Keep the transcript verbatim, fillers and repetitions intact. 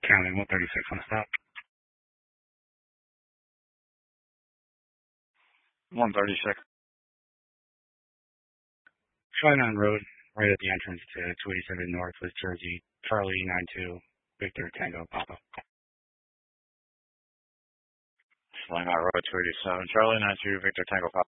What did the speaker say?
Counting one thirty-six on the stop. one thirty-six. Charlie nine Road, right at the entrance to two eighty-seven North West Jersey, Charlie nine two, Victor Tango Papa. Flying out Road two eighty-seven, Charlie nine two, Victor Tango Papa.